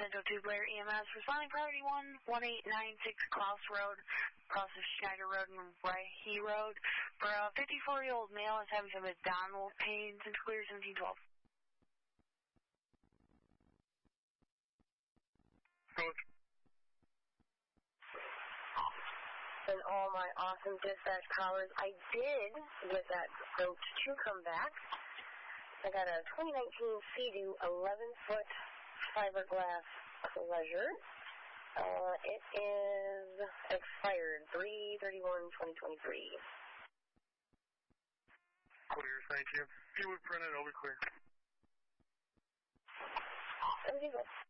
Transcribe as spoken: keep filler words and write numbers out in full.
Central two Blair E M S, responding priority one, one eight nine six Klaus Road, across of Schneider Road and Rahe Road, for a fifty-four-year-old male is having some abdominal pains and clear seventeen twelve. And all my awesome dispatch powers, I did get that goat to come back. I got a twenty nineteen Sea-Doo eleven-foot fiberglass Pleasure. Uh, it is expired three thirty-one twenty twenty-three. Clear, thank you. If you would print it, it'll be clear. Everything good.